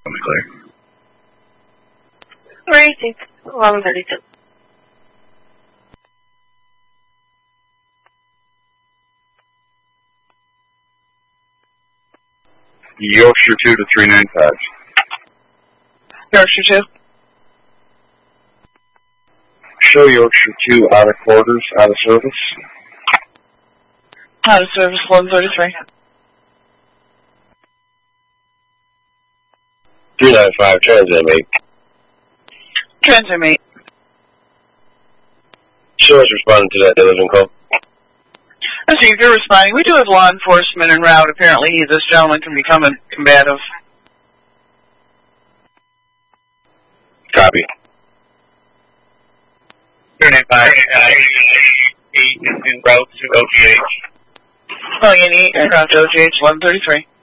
Clear. Emergency 1132. Yorkshire 2 to 395. Yorkshire 2. Show Yorkshire 2 out of quarters, out of service. Out of service 1133. 395, transit mate. Transit mate. Show us responding to that diligent call. I see if you're responding. We do have law enforcement en route. Apparently, this gentleman can become combative. Copy. 395, 8 en route to OGH. Calling in 8 en route to OGH 1133.